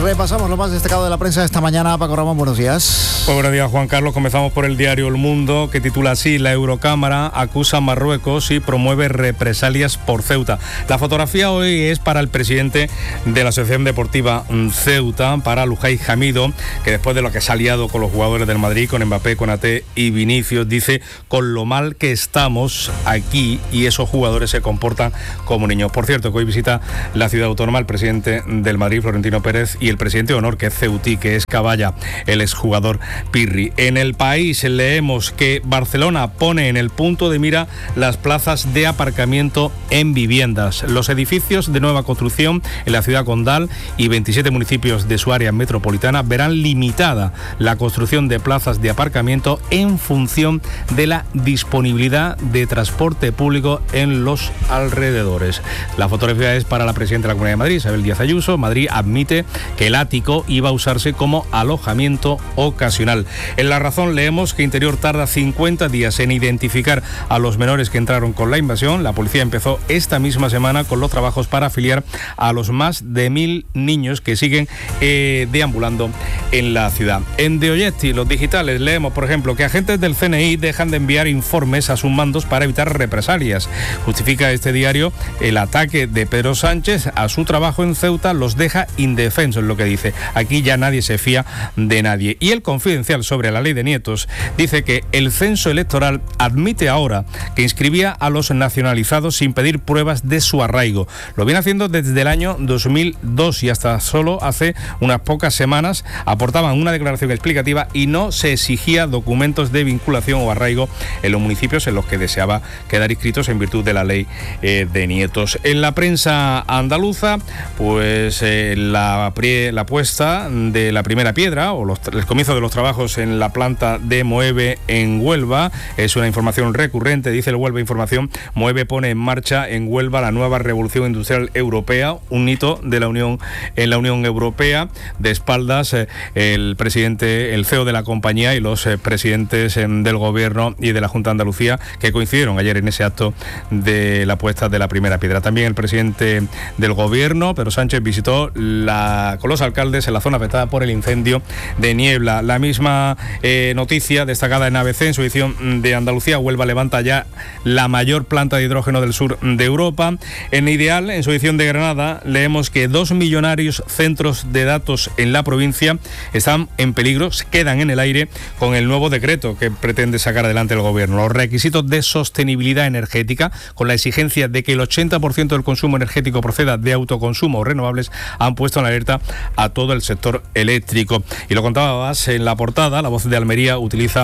Repasamos lo más destacado de la prensa esta mañana. Paco Ramón, buenos días. Muy buenos días, Juan Carlos. Comenzamos por el diario El Mundo, que titula así: la Eurocámara acusa a Marruecos y promueve represalias por Ceuta. La fotografía hoy es para el presidente de la Asociación Deportiva Ceuta, para Lujay Hamido, que después de lo que se ha liado con los jugadores del Madrid, con Mbappé, Konaté y Vinicius, dice: con lo mal que estamos aquí y esos jugadores se comportan como niños. Por cierto, que hoy visita la ciudad autónoma el presidente del Madrid, Florentino Pérez, y el presidente de honor, que es ceutí, que es Caballa, el exjugador Pirri. En El País leemos que Barcelona pone en el punto de mira las plazas de aparcamiento en viviendas. Los edificios de nueva construcción en la ciudad condal y 27 municipios de su área metropolitana verán limitada la construcción de plazas de aparcamiento en función de la disponibilidad de transporte público en los alrededores. La fotografía es para la presidenta de la Comunidad de Madrid, Isabel Díaz Ayuso. Madrid admite que el ático iba a usarse como alojamiento ocasional. En La Razón leemos que Interior tarda 50 días en identificar a los menores que entraron con la invasión. La policía empezó esta misma semana con los trabajos para afiliar a los más de 1.000 niños que siguen deambulando en la ciudad. En De Oggetti, los digitales, leemos, por ejemplo, que agentes del CNI dejan de enviar informes a sus mandos para evitar represalias. Justifica este diario el ataque de Pedro Sánchez a su trabajo en Ceuta, los deja indefensos, es lo que dice. Aquí ya nadie se fía de nadie. Y El Confidencial, sobre la ley de nietos, dice que el censo electoral admite ahora que inscribía a los nacionalizados sin pedir pruebas de su arraigo. Lo viene haciendo desde el año 2002 y hasta solo hace unas pocas semanas aportaban una declaración explicativa y no se exigía documentos de vinculación o arraigo en los municipios en los que deseaba quedar inscritos en virtud de la ley de nietos. En la prensa andaluza, pues la puesta de la primera piedra o el comienzo de los trabajos en la planta de Moeve en Huelva es una información recurrente. Dice el Huelva Información: Moeve pone en marcha en Huelva la nueva revolución industrial europea, un hito de la Unión en la Unión Europea. De espaldas el presidente, el CEO de la compañía y los presidentes del Gobierno y de la Junta de Andalucía, que coincidieron ayer en ese acto de la puesta de la primera piedra. También el presidente del Gobierno, Pedro Sánchez, visitó con los alcaldes en la zona afectada por el incendio de Niebla. La misma noticia destacada en ABC, en su edición de Andalucía: Huelva levanta ya la mayor planta de hidrógeno del sur de Europa. En Ideal, en su edición de Granada, leemos que 2 millonarios centros de datos en la provincia están en peligro, quedan en el aire con el nuevo decreto que pretende sacar adelante el Gobierno. Los requisitos de sostenibilidad energética, con la exigencia de que el 80% del consumo energético proceda de autoconsumo o renovables, han puesto en alerta a todo el sector eléctrico. Y lo contabas en la portada: La Voz de Almería utiliza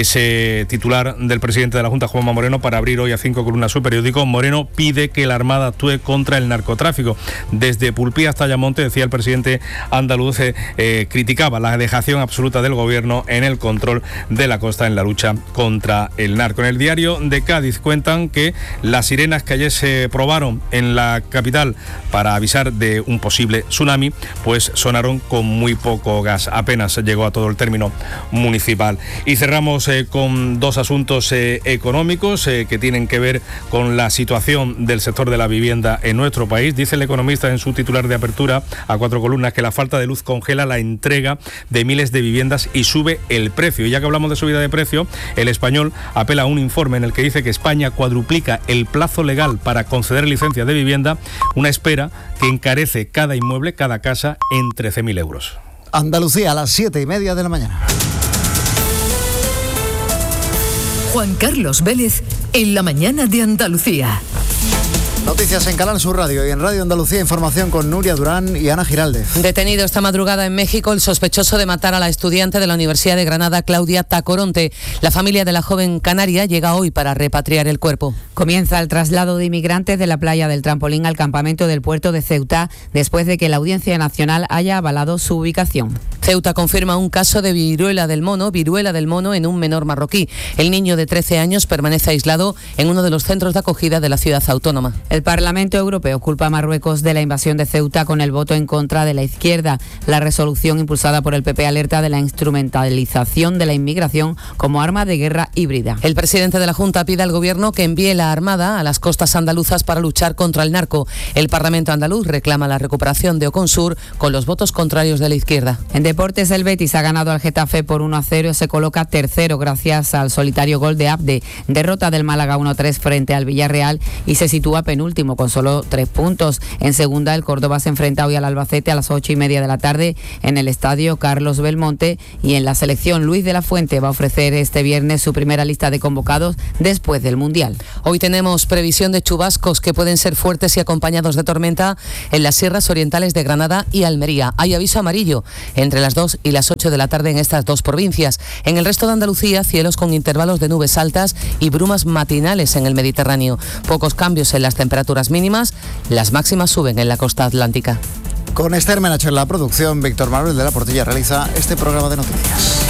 ese titular del presidente de la Junta, Juanma Moreno, para abrir hoy a 5 columnas su periódico. Moreno pide que la Armada actúe contra el narcotráfico. Desde Pulpí hasta Ayamonte, decía el presidente andaluz, criticaba la dejación absoluta del Gobierno en el control de la costa en la lucha contra el narco. En el diario de Cádiz cuentan que las sirenas que ayer se probaron en la capital para avisar de un posible tsunami, pues sonaron con muy poco gas, apenas llegó a todo el término municipal. Y cerramos con dos asuntos económicos que tienen que ver con la situación del sector de la vivienda en nuestro país. Dice el Economista en su titular de apertura a 4 columnas que la falta de luz congela la entrega de miles de viviendas y sube el precio. Y ya que hablamos de subida de precio, El Español apela a un informe en el que dice que España cuadruplica el plazo legal para conceder licencias de vivienda, una espera que encarece cada inmueble, cada casa, en 13.000 euros. Andalucía, a las 7:30 de la mañana. Juan Carlos Vélez, en la mañana de Andalucía. Noticias en Canal Sur Radio y en Radio Andalucía, información con Nuria Durán y Ana Giraldez. Detenido esta madrugada en México el sospechoso de matar a la estudiante de la Universidad de Granada, Claudia Tacoronte. La familia de la joven canaria llega hoy para repatriar el cuerpo. Comienza el traslado de inmigrantes de la playa del Trampolín al campamento del puerto de Ceuta, después de que la Audiencia Nacional haya avalado su ubicación. Ceuta confirma un caso de viruela del mono en un menor marroquí. El niño de 13 años permanece aislado en uno de los centros de acogida de la ciudad autónoma. El Parlamento Europeo culpa a Marruecos de la invasión de Ceuta con el voto en contra de la izquierda. La resolución impulsada por el PP alerta de la instrumentalización de la inmigración como arma de guerra híbrida. El presidente de la Junta pide al Gobierno que envíe la Armada a las costas andaluzas para luchar contra el narco. El Parlamento andaluz reclama la recuperación de Oconsur con los votos contrarios de la izquierda. En deportes, el Betis ha ganado al Getafe por 1-0 y se coloca tercero gracias al solitario gol de Abde. Derrota del Málaga 1-3 frente al Villarreal y se sitúa penúltimo con solo 3 puntos. En segunda, el Córdoba se enfrenta hoy al Albacete a las 8:30 de la tarde en el estadio Carlos Belmonte, y en la selección Luis de la Fuente va a ofrecer este viernes su primera lista de convocados después del Mundial. Hoy tenemos previsión de chubascos que pueden ser fuertes y acompañados de tormenta en las sierras orientales de Granada y Almería. Hay aviso amarillo entre las 2 y las 8 de la tarde en estas dos provincias. En el resto de Andalucía, cielos con intervalos de nubes altas y brumas matinales en el Mediterráneo. Pocos cambios en las temperaturas mínimas, las máximas suben en la costa atlántica. Con Esther Menacho en la producción, Víctor Manuel de la Portilla realiza este programa de noticias.